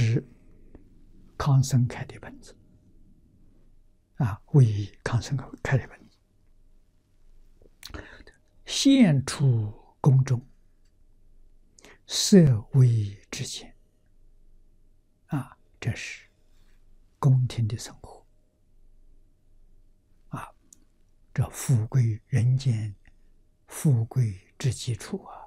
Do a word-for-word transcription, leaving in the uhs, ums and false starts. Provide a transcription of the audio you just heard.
是康生开的本子啊，为康生开的本子，现出宫中，设为之前啊，这是宫廷的生活啊，这富贵人间，富贵之基础啊。